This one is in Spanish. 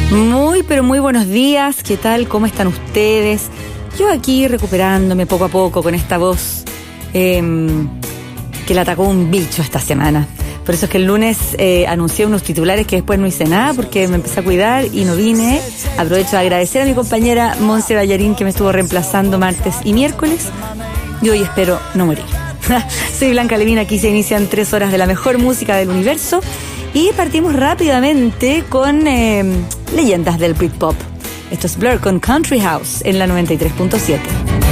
Muy, pero muy buenos días. ¿Qué tal? ¿Cómo están ustedes? Yo aquí recuperándome poco a poco con esta voz que le atacó un bicho esta semana. Por eso es que el lunes anuncié unos titulares que después no hice nada porque me empecé a cuidar y no vine. Aprovecho de agradecer a mi compañera Monse Ballarín que me estuvo reemplazando martes y miércoles. Y hoy espero no morir. Soy Blanca Levin, aquí se inician 3 horas de la mejor música del universo. Y partimos rápidamente con leyendas del Britpop. Esto es Blur con Country House en la 93.7.